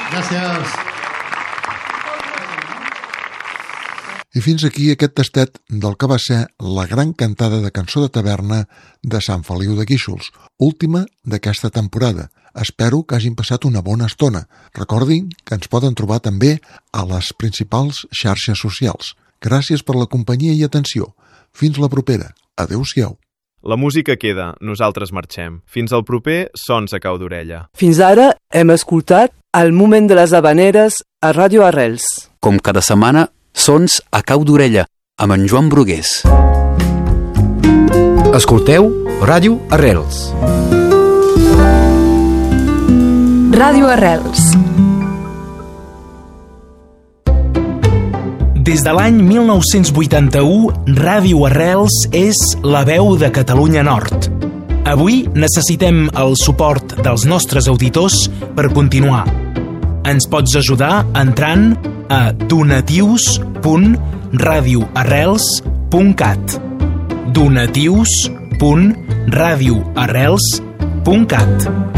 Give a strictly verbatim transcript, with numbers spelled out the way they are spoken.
Gràcies. I fins aquí aquest tastet del que va ser la gran cantada de cançó de taverna de Sant Feliu de Guíxols, última d'aquesta temporada. Espero que hagin passat una bona estona. Recordin que ens poden trobar també a les principals xarxes socials. Gràcies per la companyia i atenció. Fins la propera. Adéu-siau. La música queda, nosaltres marxem. Fins al proper Sons a cau d'orella. Fins ara hem escoltat El moment de les habaneres a Ràdio Arrels. Com cada setmana, Sons a cau d'orella, amb en Joan Brugués. Escolteu Ràdio Arrels. Ràdio Arrels. Des de l'any mil nou-cents vuitanta-u, Ràdio Arrels és la veu de Catalunya Nord. Avui necessitem el suport dels nostres auditors per continuar. Ens pots ajudar entrant a donatius punt radioarrels punt cat donatius punt radioarrels punt cat